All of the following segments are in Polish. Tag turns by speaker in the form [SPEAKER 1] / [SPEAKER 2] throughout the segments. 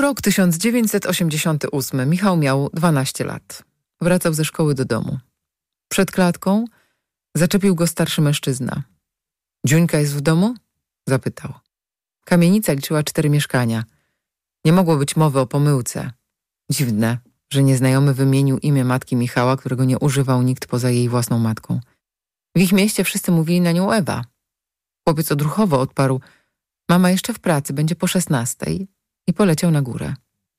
[SPEAKER 1] Rok 1988. Michał miał 12 lat. Wracał ze szkoły do domu. Przed klatką zaczepił go starszy mężczyzna. Dziuńka jest w domu? Zapytał. Kamienica liczyła 4 mieszkania. Nie mogło być mowy o pomyłce. Dziwne, że nieznajomy wymienił imię matki Michała, którego nie używał nikt poza jej własną matką. W ich mieście wszyscy mówili na nią Ewa. Chłopiec odruchowo odparł: mama jeszcze w pracy, będzie po 16:00 i poleciał na górę.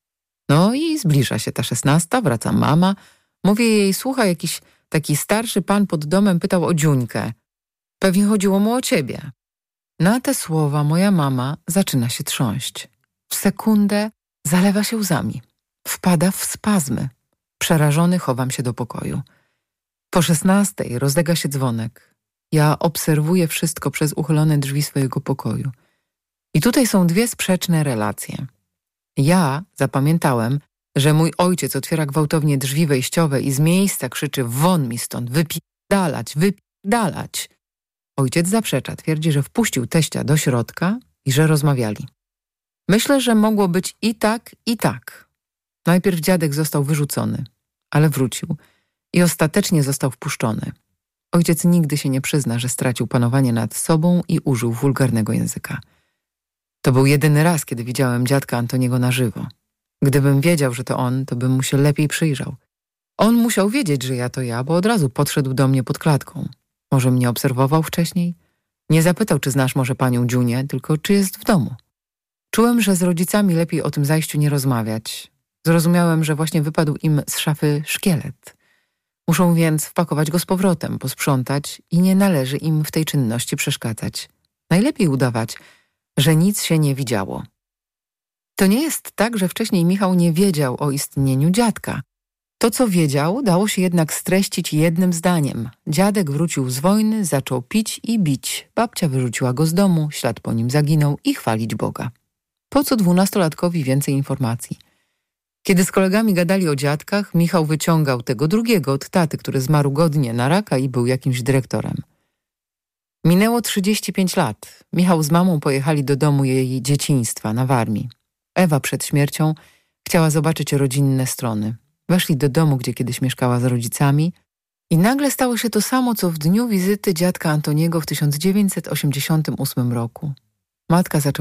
[SPEAKER 1] No i zbliża się ta 16:00, wraca mama. Mówi jej: słuchaj, jakiś taki starszy pan pod domem pytał o Dziuńkę. Pewnie chodziło mu o ciebie. Na te słowa moja mama zaczyna się trząść. W sekundę zalewa się łzami. Wpada w spazmy. Przerażony chowam się do pokoju. Po 16:00 rozlega się dzwonek. Ja obserwuję wszystko przez uchylone drzwi swojego pokoju. I tutaj są 2 sprzeczne relacje. Ja zapamiętałem, że mój ojciec otwiera gwałtownie drzwi wejściowe i z miejsca krzyczy: won mi stąd, wypierdalać, wypierdalać. Ojciec zaprzecza, twierdzi, że wpuścił teścia do środka i że rozmawiali. Myślę, że mogło być i tak, i tak. Najpierw dziadek został wyrzucony, ale wrócił i ostatecznie został wpuszczony. Ojciec nigdy się nie przyzna, że stracił panowanie nad sobą i użył wulgarnego języka. To był jedyny raz, kiedy widziałem dziadka Antoniego na żywo. Gdybym wiedział, że to on, to bym mu się lepiej przyjrzał. On musiał wiedzieć, że ja to ja, bo od razu podszedł do mnie pod klatką. Może mnie obserwował wcześniej? Nie zapytał, czy znasz może panią Dziunię, tylko czy jest w domu. Czułem, że z rodzicami lepiej o tym zajściu nie rozmawiać. Zrozumiałem, że właśnie wypadł im z szafy szkielet. Muszą więc wpakować go z powrotem, posprzątać i nie należy im w tej czynności przeszkadzać. Najlepiej udawać, że nic się nie widziało. To nie jest tak, że wcześniej Michał nie wiedział o istnieniu dziadka. To, co wiedział, dało się jednak streścić jednym zdaniem. Dziadek wrócił z wojny, zaczął pić i bić. Babcia wyrzuciła go z domu, ślad po nim zaginął i chwalić Boga. Po co 12-latkowi więcej informacji? Kiedy z kolegami gadali o dziadkach, Michał wyciągał tego drugiego od taty, który zmarł godnie na raka i był jakimś dyrektorem. Minęło 35 lat. Michał z mamą pojechali do domu jej dzieciństwa na Warmii. Ewa przed śmiercią chciała zobaczyć rodzinne strony. Weszli do domu, gdzie kiedyś mieszkała z rodzicami i nagle stało się to samo, co w dniu wizyty dziadka Antoniego w 1988 roku. Matka zaczęła